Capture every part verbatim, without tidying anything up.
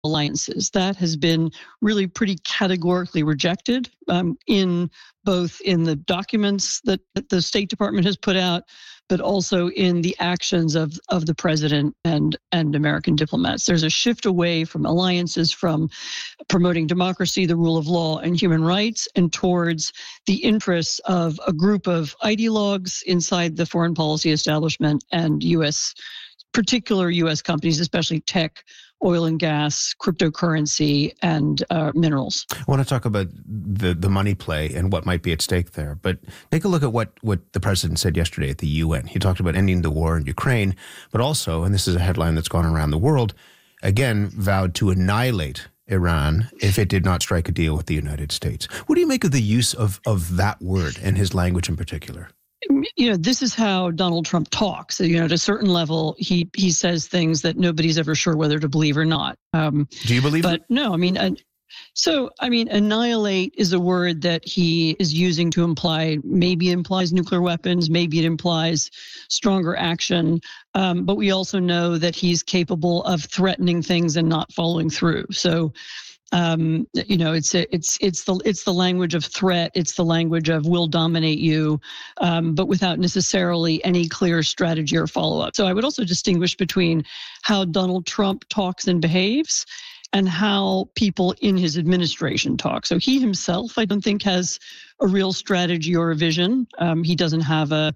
alliances. That has been really pretty categorically rejected um, in both in the documents that, that the State Department has put out, but also in the actions of, of the president and, and American diplomats. There's a shift away from alliances, from promoting democracy, the rule of law, and human rights, and towards the interests of a group of ideologues inside the foreign policy establishment and U S, particular U S companies, especially tech, oil and gas, cryptocurrency, and uh, minerals. I want to talk about the, the money play and what might be at stake there. But take a look at what, what the president said yesterday at the U N. He talked about ending the war in Ukraine, but also, and this is a headline that's gone around the world, again vowed to annihilate Iran if it did not strike a deal with the United States. What do you make of the use of, of that word and his language in particular? You know, this is how Donald Trump talks. You know, at a certain level, he he says things that nobody's ever sure whether to believe or not. Um, Do you believe but it? But no, I mean, uh, so, I mean, annihilate is a word that he is using to imply, maybe it implies nuclear weapons, maybe it implies stronger action. Um, but we also know that he's capable of threatening things and not following through. So, Um, you know, it's it's it's the it's the language of threat. It's the language of will dominate you, um, but without necessarily any clear strategy or follow up. So I would also distinguish between how Donald Trump talks and behaves, and how people in his administration talk. So he himself, I don't think, has a real strategy or a vision. Um, he doesn't have a,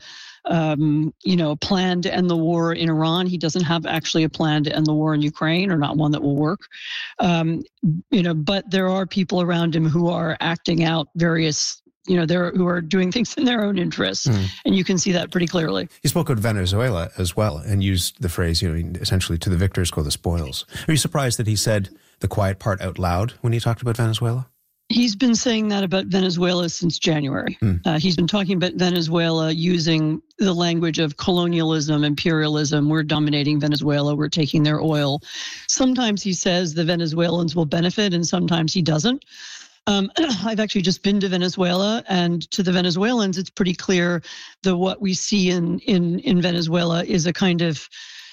um, you know, a plan to end the war in Iran. He doesn't have actually a plan to end the war in Ukraine, or not one that will work. Um, you know, but there are people around him who are acting out various, you know, they're who are doing things in their own interests, mm. and you can see that pretty clearly. He spoke of Venezuela as well and used the phrase, you know, essentially, to the victors go the spoils. Are you surprised that he said the quiet part out loud when he talked about Venezuela? He's been saying that about Venezuela since January. Mm. Uh, he's been talking about Venezuela using the language of colonialism, imperialism. We're dominating Venezuela. We're taking their oil. Sometimes he says the Venezuelans will benefit, and sometimes he doesn't. Um, I've actually just been to Venezuela, and to the Venezuelans, it's pretty clear that what we see in in in Venezuela is a kind of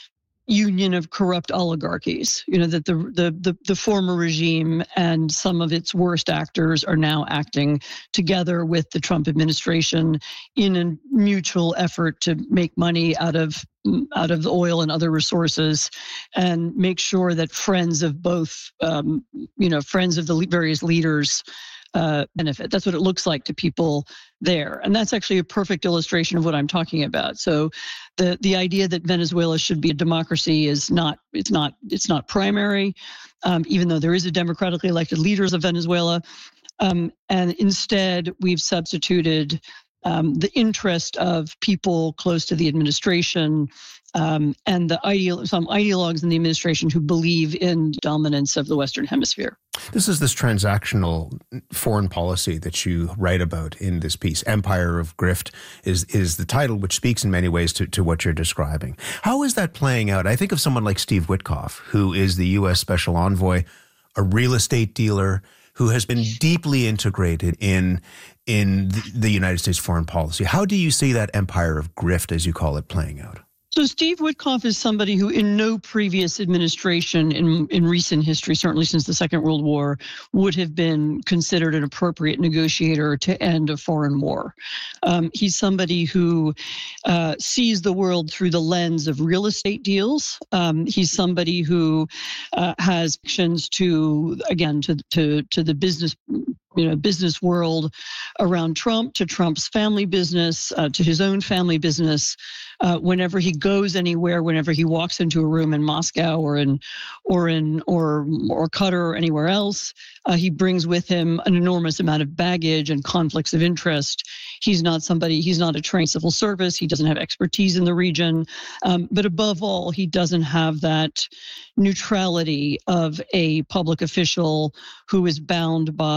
union of corrupt oligarchies. You know, that the, the the the former regime and some of its worst actors are now acting together with the Trump administration in a mutual effort to make money out of out of the oil and other resources, and make sure that friends of both, um, you know, friends of the various leaders uh, benefit. That's what it looks like to people there. And that's actually a perfect illustration of what I'm talking about. So the, the idea that Venezuela should be a democracy is not, it's not, it's not primary, um, even though there is a democratically elected leaders of Venezuela. Um, and instead, we've substituted Um, the interest of people close to the administration um, and the ideal, some ideologues in the administration who believe in dominance of the Western Hemisphere. This is this transactional foreign policy that you write about in this piece. Empire of Grift is is the title, which speaks in many ways to, to what you're describing. How is that playing out? I think of someone like Steve Witkoff, who is the U S Special Envoy, a real estate dealer, who has been deeply integrated in in the United States foreign policy. How do you see that empire of grift, as you call it, playing out? So Steve Witkoff is somebody who in no previous administration in, in recent history, certainly since the Second World War, would have been considered an appropriate negotiator to end a foreign war. Um, he's somebody who uh, sees the world through the lens of real estate deals. Um, he's somebody who uh, has connections to, again, to, to, to the business you know, business world around Trump, to Trump's family business, uh, to his own family business. Uh, whenever he goes anywhere, whenever he walks into a room in Moscow or in, or in, or or Qatar or anywhere else, uh, he brings with him an enormous amount of baggage and conflicts of interest. He's not somebody. He's not a trained civil service. He doesn't have expertise in the region. Um, but above all, he doesn't have that neutrality of a public official who is bound by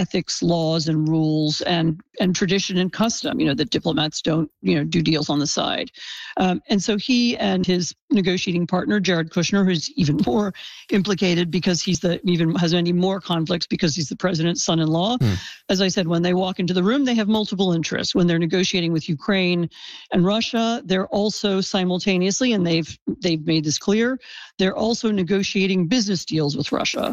ethics, laws, and rules, and and tradition and custom. You know that diplomats don't you know do deals on the side, um, and so he and his negotiating partner Jared Kushner, who's even more implicated because he's the even has many more conflicts because he's the president's son-in-law. Mm. As I said, when they walk into the room, they have multiple interests. When they're negotiating with Ukraine and Russia, they're also simultaneously, and they've they've made this clear, they're also negotiating business deals with Russia.